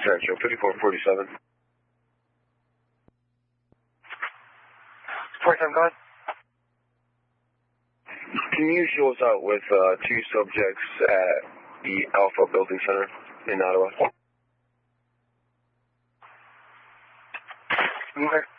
Central, 5447. 47, go ahead. Can you show us out with 2 subjects at the Alpha Building Center in Ottawa? Okay.